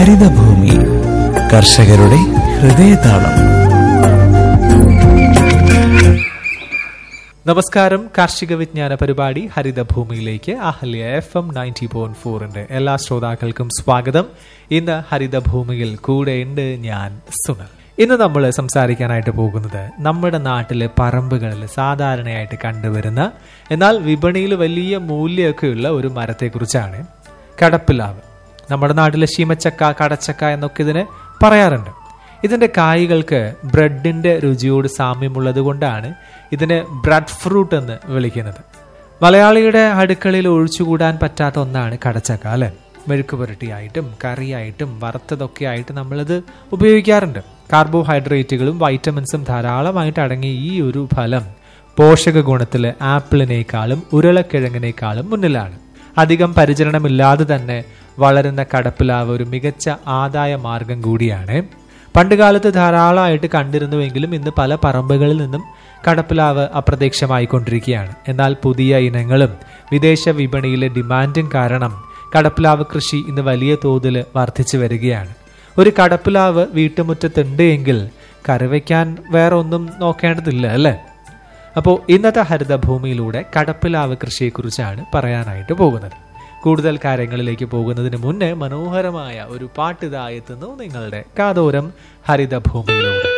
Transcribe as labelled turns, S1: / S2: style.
S1: ഹരിതഭൂമി കർഷകരുടെ ഹൃദയതാളം.
S2: നമസ്കാരം. കാർഷിക വിജ്ഞാന പരിപാടി ഹരിതഭൂമിയിലേക്ക് അഹല്യ FM 90.4 എല്ലാ ശ്രോതാക്കൾക്കും സ്വാഗതം. ഇന്ന് ഹരിതഭൂമിയിൽ കൂടെയുണ്ട് ഞാൻ സുനൽ. ഇന്ന് നമ്മൾ സംസാരിക്കാനായിട്ട് പോകുന്നത് നമ്മുടെ നാട്ടിലെ പറമ്പുകളിൽ സാധാരണയായിട്ട് കണ്ടുവരുന്ന എന്നാൽ വിപണിയിൽ വലിയ മൂല്യമൊക്കെയുള്ള ഒരു മരത്തെക്കുറിച്ചാണ്. കടപ്പിലാവ്. നമ്മുടെ നാട്ടിലെ ശീമച്ചക്ക, കടച്ചക്ക എന്നൊക്കെ ഇതിനെ പറയാറുണ്ട്. ഇതിന്റെ കായ്കൾക്ക് ബ്രെഡിന്റെ രുചിയോട് സാമ്യമുള്ളത് കൊണ്ടാണ് ഇതിനെ ബ്രെഡ് ഫ്രൂട്ട് എന്ന് വിളിക്കുന്നത്. മലയാളിയുടെ അടുക്കളയിൽ ഒഴിച്ചുകൂടാൻ പറ്റാത്ത ഒന്നാണ് കടച്ചക്ക, അല്ലെ? മെഴുക്ക് പുരട്ടിയായിട്ടും കറിയായിട്ടും വറുത്തതൊക്കെ ആയിട്ട് നമ്മളിത് ഉപയോഗിക്കാറുണ്ട്. കാർബോഹൈഡ്രേറ്റുകളും വൈറ്റമിൻസും ധാരാളമായിട്ട് അടങ്ങിയ ഈ ഒരു ഫലം പോഷക ഗുണത്തിൽ ആപ്പിളിനേക്കാളും ഉരുളക്കിഴങ്ങിനേക്കാളും മുന്നിലാണ്. അധികം പരിചരണമില്ലാതെ തന്നെ വളരുന്ന കടപ്പിലാവ് ഒരു മികച്ച ആദായ മാർഗം കൂടിയാണ്. പണ്ടുകാലത്ത് ധാരാളമായിട്ട് കണ്ടിരുന്നുവെങ്കിലും ഇന്ന് പല പറമ്പുകളിൽ നിന്നും കടപ്പിലാവ് അപ്രത്യക്ഷമായിക്കൊണ്ടിരിക്കുകയാണ്. എന്നാൽ പുതിയ ഇനങ്ങളും വിദേശ വിപണിയിലെ ഡിമാൻഡും കാരണം കടപ്പിലാവ് കൃഷി ഇന്ന് വലിയ തോതിൽ വർദ്ധിച്ചു വരികയാണ്. ഒരു കടപ്പിലാവ് വീട്ടുമുറ്റത്തുണ്ട് എങ്കിൽ കറിവയ്ക്കാൻ വേറെ ഒന്നും നോക്കേണ്ടതില്ല, അല്ലേ? അപ്പോൾ ഇന്നത്തെ ഹരിതഭൂമിയിലൂടെ കടപ്പിലാവ് കൃഷിയെക്കുറിച്ചാണ് പറയാനായിട്ട് പോകുന്നത്. കൂടുതൽ കാര്യങ്ങളിലേക്ക് പോകുന്നതിന് മുന്നേ മനോഹരമായ ഒരു പാട്ടിതായെത്തുന്നു നിങ്ങളുടെ കാതോരം ഹരിതഭൂമിയിലൂടെ.